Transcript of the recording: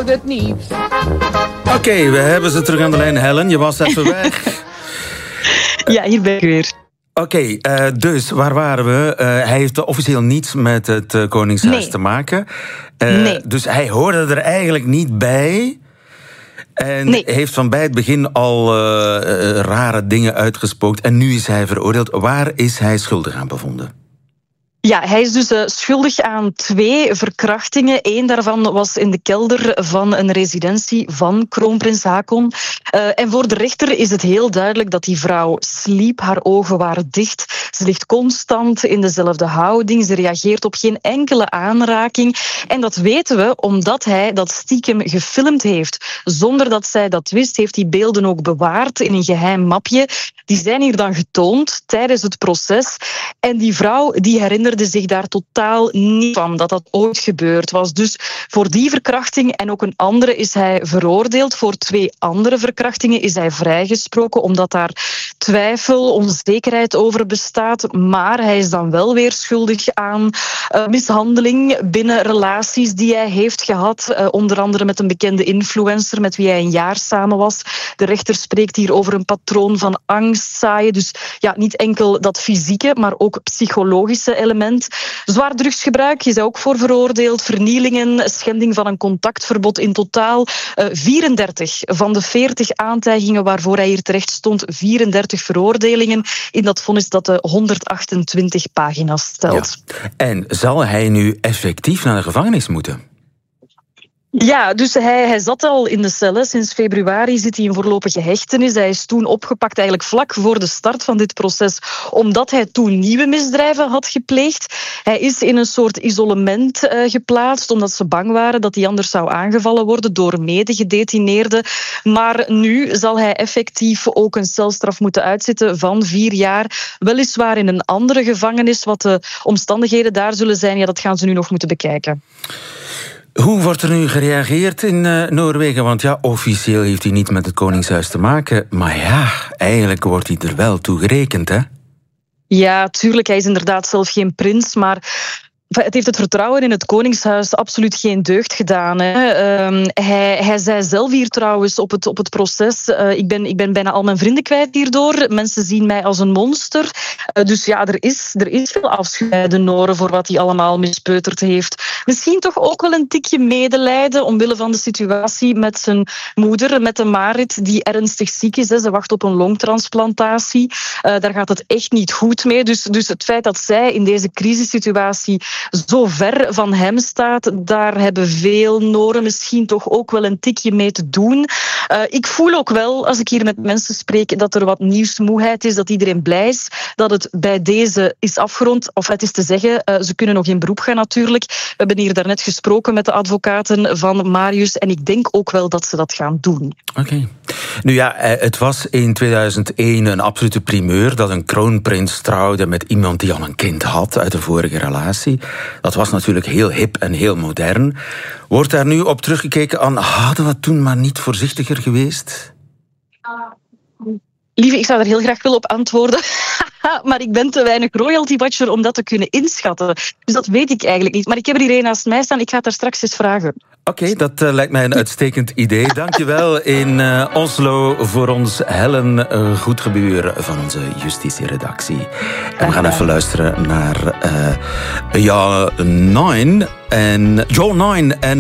het nieuws. Oké, we hebben ze terug aan de lijn. Helen, je was even weg. Ja, hier ben ik weer. Oké, dus waar waren we? Hij heeft officieel niets met het Koningshuis te maken. Dus hij hoorde er eigenlijk niet bij. En heeft van bij het begin al rare dingen uitgespookt. En nu is hij veroordeeld. Waar is hij schuldig aan bevonden? Ja, hij is dus schuldig aan 2 verkrachtingen. 1 daarvan was in de kelder van een residentie van kroonprins Haakon. En voor de rechter is het heel duidelijk dat die vrouw sliep. Haar ogen waren dicht. Ze ligt constant in dezelfde houding. Ze reageert op geen enkele aanraking. En dat weten we omdat hij dat stiekem gefilmd heeft. Zonder dat zij dat wist, heeft hij beelden ook bewaard in een geheim mapje. Die zijn hier dan getoond tijdens het proces. En die vrouw die herinnerde zich daar totaal niet van dat dat ooit gebeurd was. Dus voor die verkrachting en ook een andere is hij veroordeeld. Voor 2 andere verkrachtingen is hij vrijgesproken omdat daar twijfel, onzekerheid over bestaat. Maar hij is dan wel weer schuldig aan mishandeling binnen relaties die hij heeft gehad. Onder andere met een bekende influencer met wie hij een jaar samen was. De rechter spreekt hier over een patroon van angstzaaien. Dus ja, niet enkel dat fysieke, maar ook psychologische element. Zwaar drugsgebruik is hij ook voor veroordeeld. Vernielingen, schending van een contactverbod. In totaal 34 van de 40 aantijgingen waarvoor hij hier terecht stond. 34 veroordelingen in dat vonnis dat de 128 pagina's stelt. Ja. En zal hij nu effectief naar de gevangenis moeten? Ja, dus hij zat al in de cel. Sinds februari zit hij in voorlopige hechtenis. Hij is toen opgepakt eigenlijk vlak voor de start van dit proces, omdat hij toen nieuwe misdrijven had gepleegd. Hij is in een soort isolement geplaatst, omdat ze bang waren dat hij anders zou aangevallen worden door medegedetineerden. Maar nu zal hij effectief ook een celstraf moeten uitzitten van 4 jaar. Weliswaar in een andere gevangenis. Wat de omstandigheden daar zullen zijn, ja, dat gaan ze nu nog moeten bekijken. Hoe wordt er nu gereageerd in Noorwegen? Want ja, officieel heeft hij niet met het Koningshuis te maken. Maar ja, eigenlijk wordt hij er wel toe gerekend, hè? Ja, tuurlijk. Hij is inderdaad zelf geen prins, maar het heeft het vertrouwen in het Koningshuis absoluut geen deugd gedaan. Hè. Hij zei zelf hier trouwens op het proces, ik ben bijna al mijn vrienden kwijt hierdoor. Mensen zien mij als een monster. Dus ja, er is veel afschuw bij de Noren voor wat hij allemaal mispeuterd heeft. Misschien toch ook wel een tikje medelijden omwille van de situatie met zijn moeder, met de Marit, die ernstig ziek is. Hè. Ze wacht op een longtransplantatie. Daar gaat het echt niet goed mee. Dus het feit dat zij in deze crisissituatie zo ver van hem staat, daar hebben veel Noren misschien toch ook wel een tikje mee te doen. Ik voel ook wel, als ik hier met mensen spreek, dat er wat nieuwsmoeheid is, dat iedereen blij is, dat het bij deze is afgerond. Of het is te zeggen, ze kunnen nog in beroep gaan natuurlijk. We hebben hier daarnet gesproken met de advocaten van Marius en ik denk ook wel dat ze dat gaan doen. Oké. Nu ja, het was in 2001 een absolute primeur dat een kroonprins trouwde met iemand die al een kind had uit de vorige relatie. Dat was natuurlijk heel hip en heel modern. Wordt daar nu op teruggekeken aan, hadden we toen maar niet voorzichtiger geweest? Lieve, ik zou daar heel graag willen op antwoorden. Maar ik ben te weinig royalty-watcher om dat te kunnen inschatten. Dus dat weet ik eigenlijk niet. Maar ik heb er hier een naast mij staan. Ik ga het daar straks eens vragen. Oké, dat lijkt mij een uitstekend idee. Dankjewel in Oslo voor ons Helen Goedgebuur van onze justitieredactie. En we gaan even luisteren naar John 9 en